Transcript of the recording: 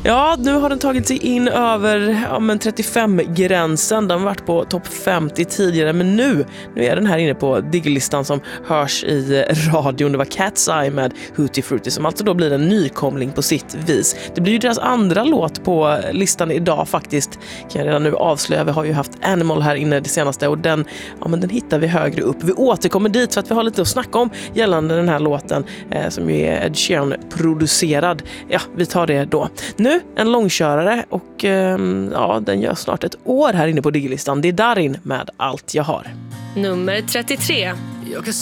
Ja, nu har den tagit sig in över 35-gränsen. Den har varit på topp 50 tidigare, men nu är den här inne på diglistan som hörs i radion. Det var Cat's Eye med Hootie Fruity som alltså då blir en nykomling på sitt vis. Det blir ju deras andra låt på listan idag faktiskt. Kan jag redan nu avslöja. Vi har ju haft Animal här inne det senaste och den hittar vi högre upp. Vi återkommer dit för att vi har lite att snacka om gällande den här låten som ju är Ed Sheeran producerad. Ja, vi tar det då. Nu en långkörare och den gör snart ett år här inne på diglistan. Det är Darin med Allt jag har. Nummer 33.